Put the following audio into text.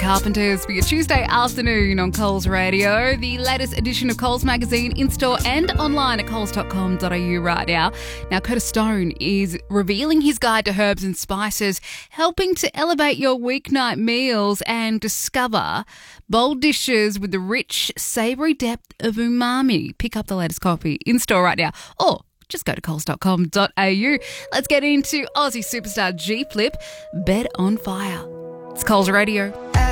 Carpenters for your Tuesday afternoon on Coles Radio. The latest edition of Coles Magazine in-store and online at coles.com.au right now. Now, Curtis Stone is revealing his guide to herbs and spices, helping to elevate your weeknight meals and discover bold dishes with the rich, savoury depth of umami. Pick up the latest copy in-store right now. Or just go to coles.com.au. Let's get into Aussie superstar G Flip, Bed on Fire. It's Coles Radio.